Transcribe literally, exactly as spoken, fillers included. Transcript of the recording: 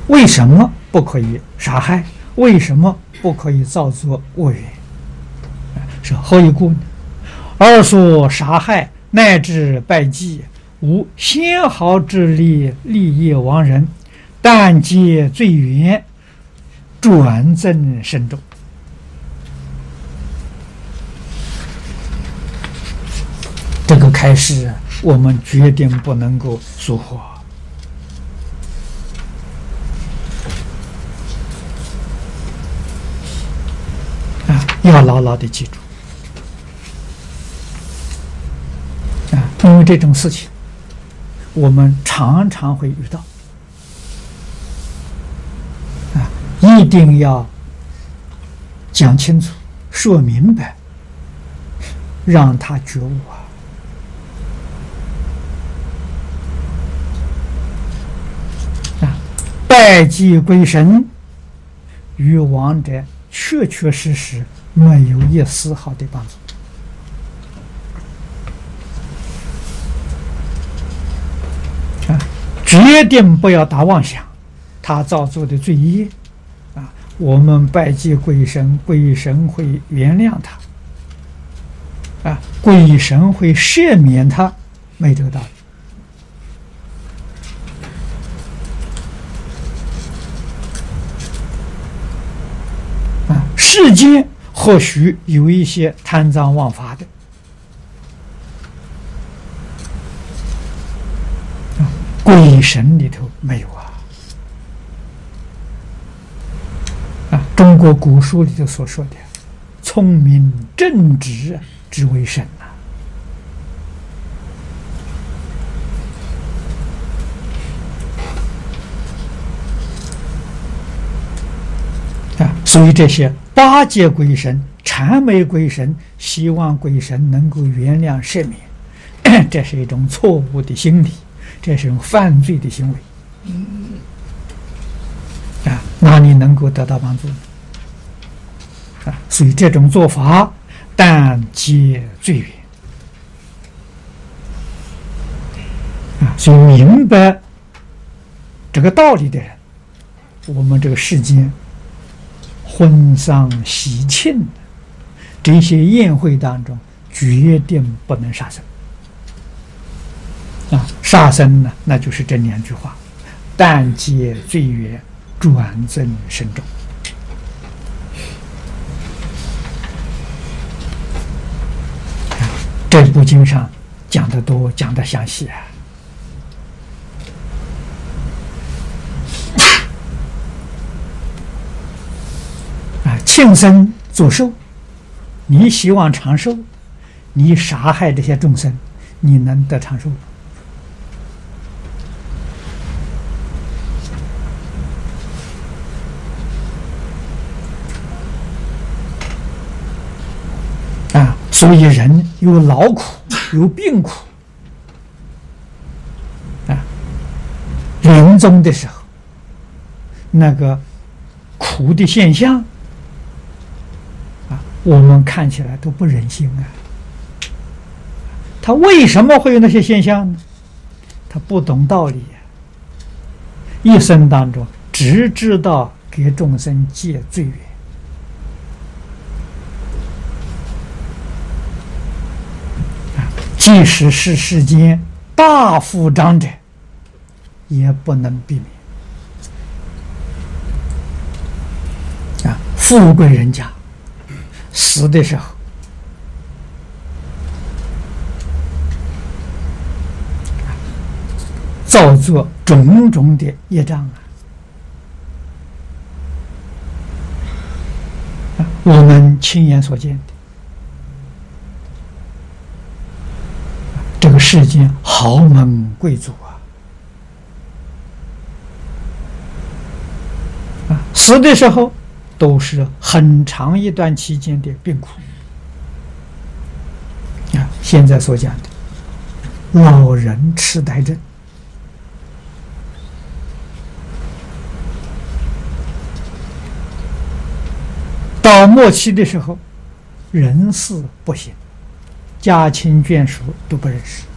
为什么不可以杀害？为什么不可以造作恶缘？是何以故呢？而所杀害乃至拜祭，无纤毫之力利益亡人，但皆罪缘，转增深重。这个开示我们决定不能够疏忽啊！要牢牢的记住啊！因为这种事情我们常常会遇到啊，一定要讲清楚、说明白，让他觉悟啊！拜祭鬼神与亡者确确实实没有一丝毫的帮助啊！决定不要打妄想，他造作的罪业啊，我们拜祭鬼神，鬼神会原谅他啊，鬼神会赦免他，没这个道理。世间或许有一些贪赃枉法的，鬼神里头没有啊！啊，中国古书里头所说的“聪明正直之为神”啊，啊，所以这些八戒鬼神、谄媚鬼神，希望鬼神能够原谅赦免，这是一种错误的心理，这是一种犯罪的行为。啊，哪里能够得到帮助呢？啊，所以这种做法，但皆罪缘。啊，所以明白这个道理的人，我们这个世间婚丧喜庆这些宴会当中，决定不能杀生啊！杀生呢，那就是这两句话：但皆罪缘，转增深重。这部经上讲得多，讲得详细啊！庆生祝寿，你希望长寿，你杀害这些众生，你能得长寿吗？啊，所以人有劳苦，有病苦啊，临终的时候，那个苦的现象。我们看起来都不忍心啊！他为什么会有那些现象呢？他不懂道理，一生当中只知道给众生戒罪缘，即使是世间大富长者，也不能避免啊！富贵人家死的时候，造作种种的业障啊！我们亲眼所见的，这个世间豪门贵族啊，啊，死的时候都是很长一段期间的病苦啊！现在所讲的老人痴呆症，到末期的时候，人事不行，家亲眷属都不认识。